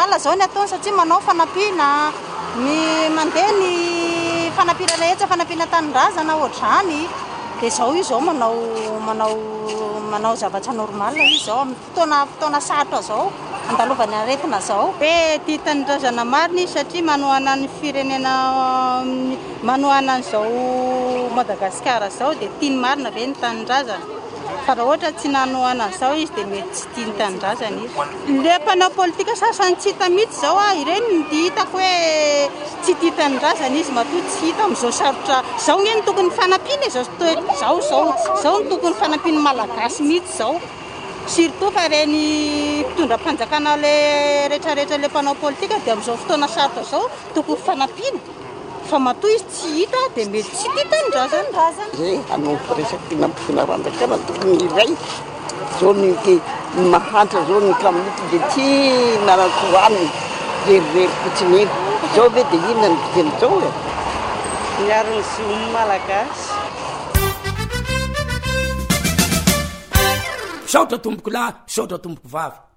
normal zao ny ataony satria manao fanampiana ny mandeha ny fanampiana rehetra fanampiana tanindrazana ohatrany dia izao izy zao manao zavatra normal izy zao amin'ny fotoana sarotra zao andalovany aretina zao hoe tia tanindrazana marina izy satria manohana ny firenena manohana an'izao Madagasikara zao dia tia ny marina ve ny tanindrazana fa raha ohatra tsy nanohana an'izao izy dia mety tsy tia ny tanindrazana izy. Le mpanao politika sasany tsy hita mihitsy zao ireny ny hitako hoe tsy tia tanindrazana izy matoa tsy hita amin'izao sarotra zao ny tokony fanampiana zao ny tokony fanampiana malagasy mihitsy zao surtout fa reny mpitondram-panjakana le rehetrarehetra le mpanao politika dia amin'izao fotoana sarotra zao tokony fanampiana fa matoa izy tsy hita dia mety tsy tia tanindrazana zay anao resaky nampifinarandrakana tokony iray zao ny mahantra zao ny kaminity dia tsy narakoany rerirery fotsiny eny zao ve dia inona ny fiteny zao e miarony sy omy malagasy saotra tomboko lahy saotra tomboko vavy